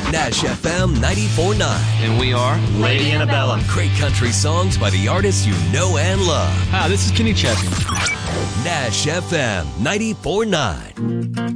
Nash FM 94.9. And we are Lady Annabella. Great country songs by the artists you know and love. Hi, this is Kenny Chesney. Nash FM 94.9.